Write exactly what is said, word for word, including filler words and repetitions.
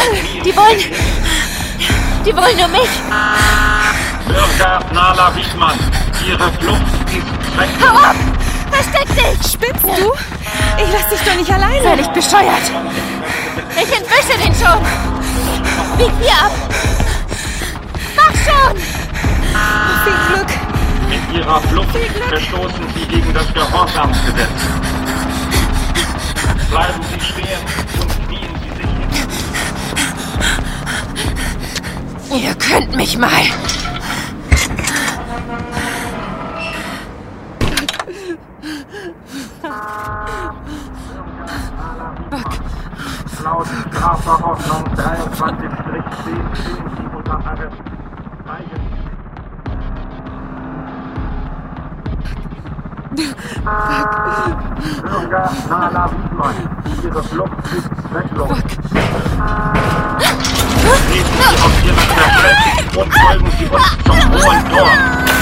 Die wollen... Die wollen nur mich. Bürger Nala Wiedmann, Ihre Flucht ist weg. Hau ab! Versteck dich! Spinnst du? Ich lass dich doch nicht alleine. Sei nicht bescheuert. Ich entwische den schon. Bieg hier ab. Mach schon! Viel Glück. Mit Ihrer Flucht verstoßen Sie gegen das Gehorsamsgesetz. Bleiben Sie stehen und knien Sie sich hin. Ihr könnt mich mal. Laut Strafverordnung dreiundzwanzig zehn stehen Sie unter Arrest. Bürger Nala Wiedmann, Ihre Flucht ist zwecklos. Treten Sie aus Ihrer Versteck und folgen Sie uns zum Hohen Tor.